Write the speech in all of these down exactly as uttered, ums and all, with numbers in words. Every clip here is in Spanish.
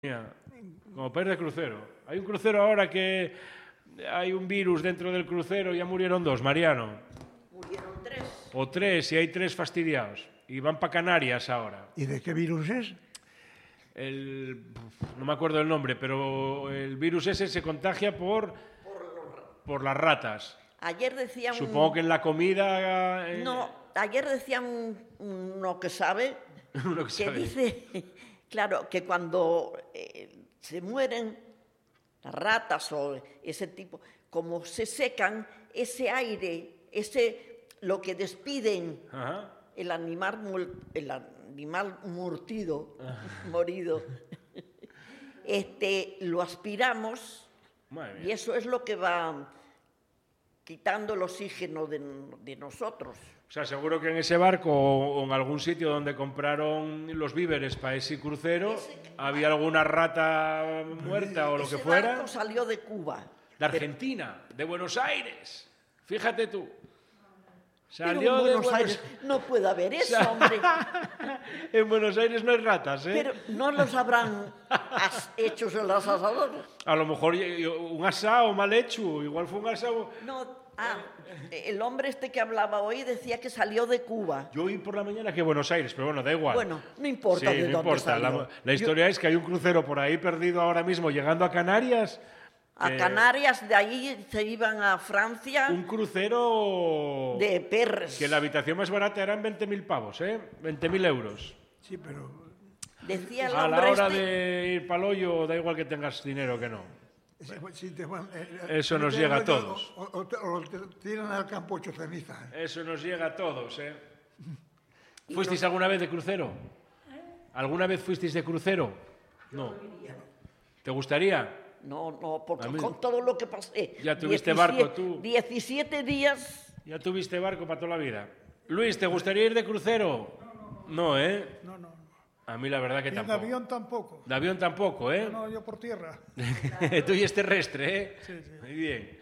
Mira, como para ir de crucero. Hay un crucero ahora que hay un virus dentro del crucero, ya murieron dos, Mariano. Murieron tres. O tres, y hay tres fastidiados. Y van para Canarias ahora. ¿Y de qué virus es? El, no me acuerdo el nombre, pero el virus ese se contagia por, Por, por las ratas. ayer decían... Supongo que en la comida... Eh, No, ayer decían uno que sabe, uno que que sabe. dice, claro, que cuando eh, se mueren las ratas o ese tipo, como se secan, ese aire, ese lo que despiden Ajá. el animal, mul- el animal murtido, morido, este, lo aspiramos Madre mía. y eso es lo que va quitando el oxígeno de, de nosotros. O sea, seguro que en ese barco o en algún sitio donde compraron los víveres para ese crucero había alguna rata muerta o lo que Ese fuera. barco salió de Cuba. De Argentina, de Buenos Aires. Fíjate tú. Pero Salió en de Buenos Aires no puede haber eso, hombre. En Buenos Aires no hay ratas, ¿eh? Pero no los habrán as- hecho en los asadores. A lo mejor y- y un asado mal hecho, igual fue un asado. No, ah, el hombre este que hablaba hoy decía que salió de Cuba. Yo oí por la mañana que Buenos Aires, pero bueno, da igual. Bueno, no importa Sí, de no dónde importa. salió. La, la historia es que hay un crucero por ahí perdido ahora mismo llegando a Canarias. A que- Canarias, de ahí se iban a Francia Un crucero de perres. que la habitación más barata eran veinte mil pavos, ¿eh? veinte mil euros. Sí, pero Decía el A la hombre hora este... de ir para el hoyo, da igual que tengas dinero que no. si- si te van- eh, Eso eh, nos te- llega a o- todos. O, o te, o te tiran al campo hecho ceniza. Eso nos llega a todos, ¿eh? ¿Fuisteis alguna vez de crucero? ¿Alguna vez fuisteis de crucero? No. ¿Te gustaría? No, no, porque A mí- con todo lo que pasé... Ya tuviste diecisiete barco, tú. diecisiete días... Ya tuviste barco para toda la vida. Luis, ¿te gustaría ir de crucero? No, ¿eh? No, no. A mí la verdad que Y en tampoco. avión tampoco. De avión tampoco, ¿eh? No, yo por tierra. Tú y es terrestre, ¿eh? Sí, sí. Muy bien.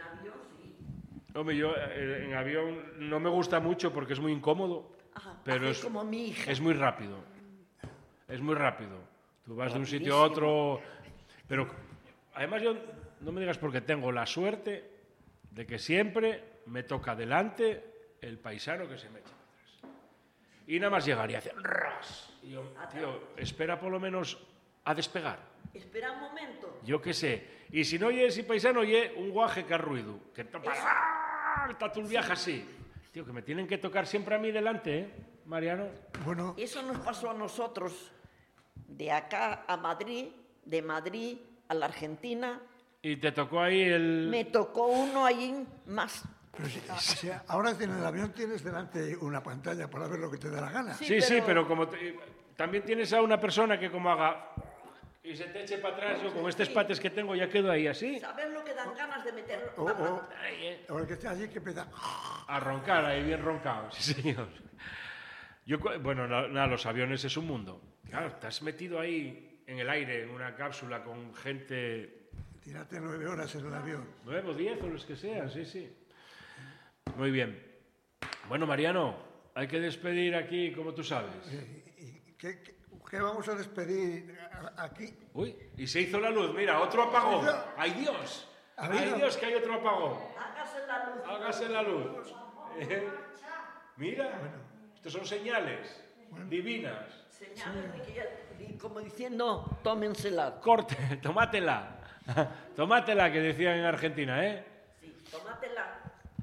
Hombre, yo eh, en avión no me gusta mucho porque es muy incómodo, Ajá, pero hace es, como mi hija. es muy rápido. Es muy rápido. Tú vas de un sitio a otro, pero además yo no me digas porque tengo la suerte de que siempre me toca delante el paisano que se me echa para atrás. Y nada más llegar y hacer ras. Y yo, tío, espera por lo menos a despegar. Espera un momento. Yo qué sé. Y si no oye ese paisano, oye un guaje que ha ruido. Que to- está todo el viaje así. Tío, que me tienen que tocar siempre a mí delante, ¿eh, Mariano? Bueno, Eso nos pasó a nosotros de acá a Madrid, de Madrid a la Argentina. Y te tocó ahí el... Me tocó uno allí más. pero si, o sea, ahora en el avión tienes delante una pantalla para ver lo que te da la gana. Sí, Sí, sí, pero- pero como te- también tienes a una persona que como haga y se te eche para atrás, yo con estos pates que tengo ya quedo ahí así, ¿Sabes lo que dan ganas de meter? O, o, ahí, eh, o el que está allí que empieza. a roncar ahí bien roncado, sí señor. Yo, cu- bueno, na- nada, los aviones es un mundo. Claro, estás metido ahí en el aire, en una cápsula con gente Tírate nueve horas en el avión. nueve o diez o los que sean, sí, sí. Muy bien. Bueno, Mariano, hay que despedir aquí, como tú sabes. ¿Y qué, qué- qué vamos a despedir a- aquí? Uy, y se hizo la luz, mira, otro apagón. ¡Ay, Dios! ¡Ay, Había- Dios, que hay otro apagón! Hágase la luz. Hágase la luz. Eh, Mira, estos son señales divinas. Señales de que ya- y como diciendo, tómensela. Corte, tomátela. Tomátela, que decían en Argentina, ¿eh? Sí, tómatela.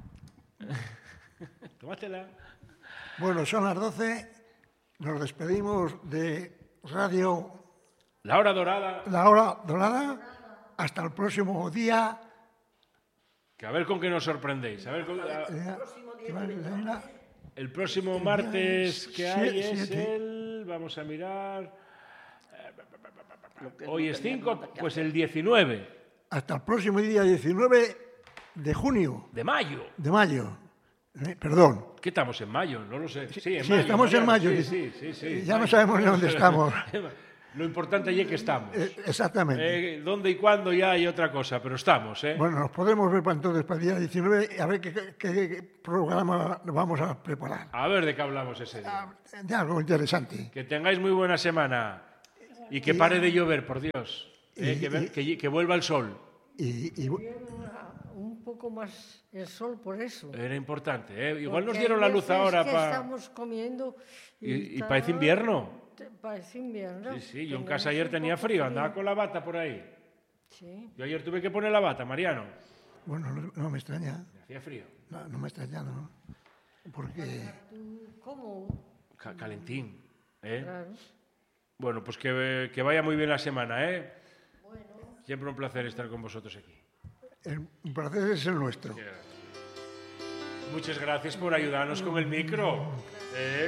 Tomátela. Bueno, son las doce. Nos despedimos de Radio La hora dorada, La Hora Dorada. Hasta el próximo día. que a ver con qué nos sorprendéis. A ver con- a- Eh, que va- venga. el próximo martes que hay Siete, es siete. el... Vamos a mirar... Lo que Hoy no es tenía cinco, nada que pues hacer. el diecinueve Hasta el próximo día diecinueve de junio, de mayo. de mayo. Eh, Perdón. ¿Qué estamos en mayo? No lo sé. Sí, en Sí, mayo. estamos en Mariano, mayo. Sí, sí, sí, sí. Ya no Mayo. sabemos ni dónde estamos. Lo importante allí es que estamos. Eh, exactamente. Eh, ¿Dónde y cuándo ya hay otra cosa? Pero estamos, ¿eh? Bueno, nos podemos ver para entonces, para el día diecinueve, y a ver qué, qué- qué programa vamos a preparar. A ver de qué hablamos ese día. De algo interesante. Que tengáis muy buena semana. Y que pare de llover, por Dios. Y- Eh, que, ve- y- que- que vuelva el sol. Y, y bu- Un poco más el sol por eso. Era importante. ¿eh? Igual nos Porque dieron hay la luz veces ahora que para... estamos comiendo Y, y está- parece invierno. te- Parece invierno. Sí, sí, yo en Tenemos casa ayer un tenía poco frío, andaba con la bata por ahí. Sí. Yo ayer tuve que poner la bata, Mariano. bueno, no, no me extraña, Me hacía frío. no, no me extraña, ¿no? Porque Tú, ¿Cómo? Ca- calentín. ¿eh? Claro. Bueno, pues que, que vaya muy bien la semana, ¿eh? Siempre un placer estar con vosotros aquí. el placer es el nuestro. Muchas gracias por ayudarnos con el micro. ¿eh?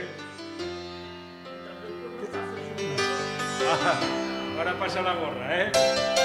Ahora pasa la gorra, ¿eh?